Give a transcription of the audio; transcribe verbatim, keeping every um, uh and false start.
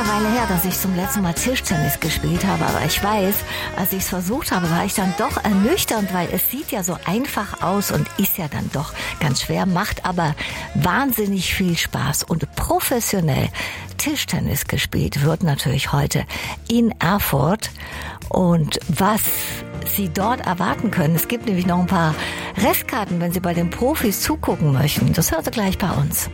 eine Weile her, dass ich zum letzten Mal Tischtennis gespielt habe, aber ich weiß, als ich es versucht habe, war ich dann doch ernüchternd, weil es sieht ja so einfach aus und ist ja dann doch ganz schwer, macht aber wahnsinnig viel Spaß und professionell Tischtennis gespielt wird natürlich heute in Erfurt. Und was Sie dort erwarten können, es gibt nämlich noch ein paar Restkarten, wenn Sie bei den Profis zugucken möchten. Das hört ihr gleich bei uns.